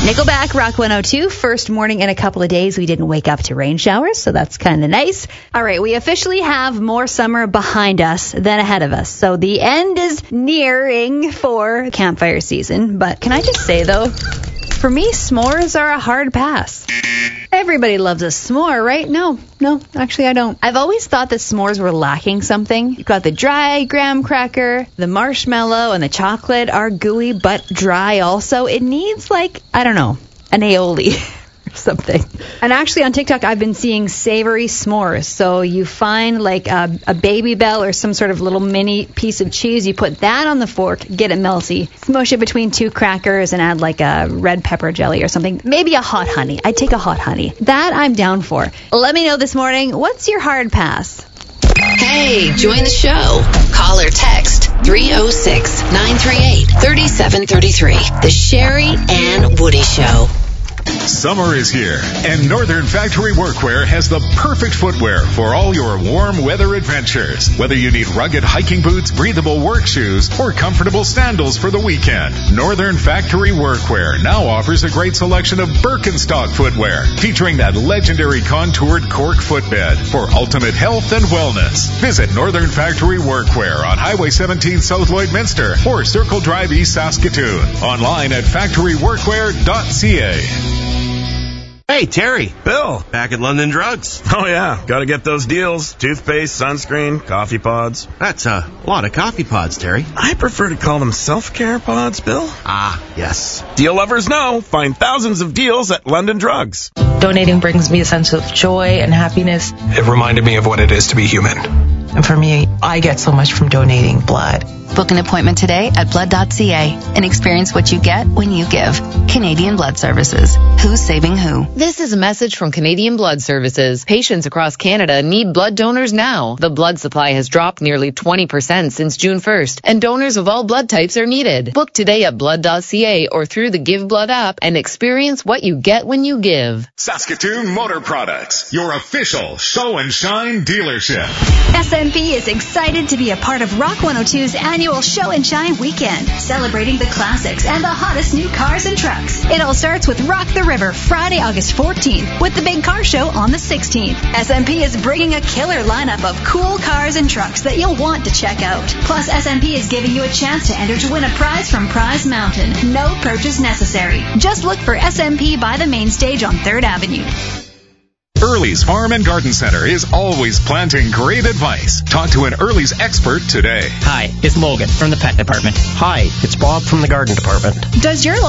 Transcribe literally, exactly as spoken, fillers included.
Nickelback, Rock one oh two. First morning in a couple of days, we didn't wake up to rain showers, so that's kind of nice. All right, we officially have more summer behind us than ahead of us. So the end is nearing for campfire season. But can I just say, though, for me, s'mores are a hard pass. Everybody loves a s'more, right? No, no, actually I don't. I've always thought that s'mores were lacking something. You've got the dry graham cracker, the marshmallow, and the chocolate are gooey but dry also. It needs, like, I don't know, an aioli or something. And actually on TikTok, I've been seeing savory s'mores. So you find like a, a Baby Bell or some sort of little mini piece of cheese. You put that on the fork, get it melty, smush it between two crackers and add like a red pepper jelly or something. Maybe a hot honey. I'd take a hot honey. That I'm down for. Let me know this morning, what's your hard pass? Hey, join the show. Call or text three oh six, nine three eight, three seven three three. The Sherry and Woody Show. Summer is here, and Northern Factory Workwear has the perfect footwear for all your warm weather adventures. Whether you need rugged hiking boots, breathable work shoes, or comfortable sandals for the weekend, Northern Factory Workwear now offers a great selection of Birkenstock footwear, featuring that legendary contoured cork footbed for ultimate health and wellness. Visit Northern Factory Workwear on Highway seventeen South Lloydminster or Circle Drive East Saskatoon. Online at factory workwear dot c a. Hey, Terry. Bill. Back at London Drugs. Oh, yeah. Gotta get those deals. Toothpaste, sunscreen, coffee pods. That's a lot of coffee pods, Terry. I prefer to call them self-care pods, Bill. Ah, yes. Deal lovers know. Find thousands of deals at London Drugs. Donating brings me a sense of joy and happiness. It reminded me of what it is to be human. And for me, I get so much from donating blood. Book an appointment today at blood dot c a and experience what you get when you give. Canadian Blood Services. Who's saving who? This is a message from Canadian Blood Services. Patients across Canada need blood donors now. The blood supply has dropped nearly twenty percent since June first, and donors of all blood types are needed. Book today at blood dot c a or through the Give Blood app and experience what you get when you give. Saskatoon Motor Products, your official show and shine dealership. S M P is excited to be a part of Rock one oh two's annual Show and Shine weekend, celebrating the classics and the hottest new cars and trucks. It all starts with Rock the River Friday, August fourteenth, with the big car show on the sixteenth. S M P is bringing a killer lineup of cool cars and trucks that you'll want to check out. Plus, S M P is giving you a chance to enter to win a prize from Prize Mountain. No purchase necessary. Just look for S M P by the main stage on third Avenue. Early's Farm and Garden Center is always planting great advice. Talk to an Early's expert today. Hi, it's Logan from the Pet Department. Hi, it's Bob from the Garden Department. Does your